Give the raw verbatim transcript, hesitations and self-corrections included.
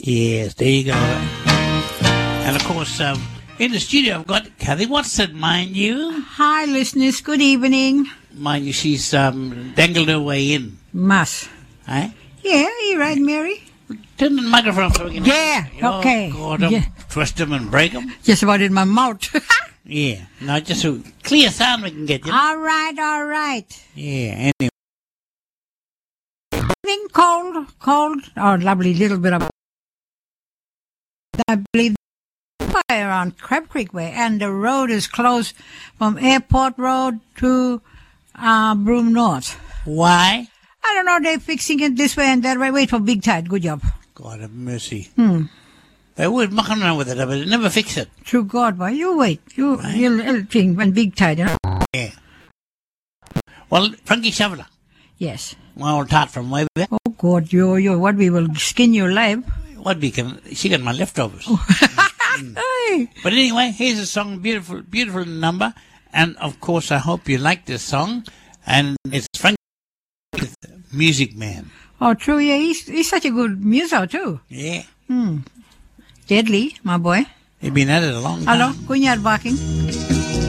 Yes, there you go. And of course, um, in the studio I've got Kathy Watson, mind you. Hi, listeners. Good evening. Mind you, she's um, dangled her way in. Must. Eh? Yeah, you right, Mary? Turn the microphone so we can... Yeah, oh, okay. God, um, Yeah. twist them and break them. Just about in my mouth. Yeah. No, just a clear sound we can get, you know? All right, all right. Yeah, anyway. Evening, cold, cold. Oh, lovely little bit of... I believe around Crab Creek way, and the road is closed from Airport Road to uh, Broome North. Why? I don't know, they're fixing it this way and that way. Wait for big tide. Good job. God have mercy. Hmm. They always mucking around with it, but they never fix it. True God, boy. You wait. You, Right. you'll, you'll think when big tide, you know? Yeah. Well, Frankie Shoveler, Yes. my old tart from way back, Oh, God, you, you, what we will skin you alive. what we can, she got my leftovers. Hey. But anyway, here's a song, beautiful, beautiful number. And of course, I hope you like this song. And it's Frankie with Music Man. Oh, true, yeah. He's, he's such a good muso, too. Yeah. Hmm. Deadly, my boy. You've been at it a long time. Hello, kunyar barking.